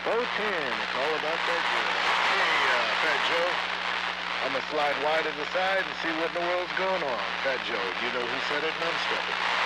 410, it's all about that girl. Hey, Fat Joe, I'm gonna slide wide to the side and see what in the world's going on. Fat Joe, you know who said it and I'm stepping.